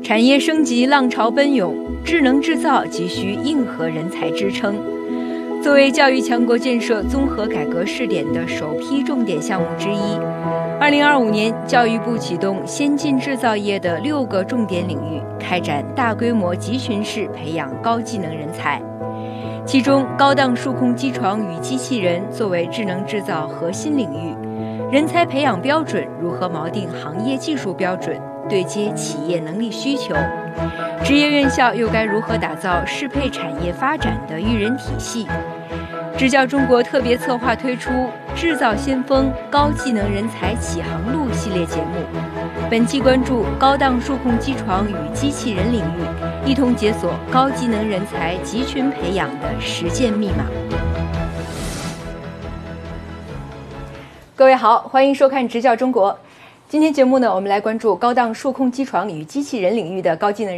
产业升级浪潮奔涌，智能制造急需硬核人才支撑。作为教育强国建设综合改革试点的首批重点项目之一，2025年教育部启动先进制造业的6个重点领域，开展大规模集群式培养高技能人才。其中，高档数控机床与机器人作为智能制造核心领域，人才培养标准如何锚定行业技术标准，对接企业能力需求？职业院校又该如何打造适配产业发展的育人体系？支教中国特别策划推出《制造先锋：高技能人才启航路》系列节目，本期关注高档数控机床与机器人领域，一同解锁高技能人才集群培养的实践密码。各位好，欢迎收看《支教中国》。今天节目呢，我们来关注高档数控机床与机器人领域的高技能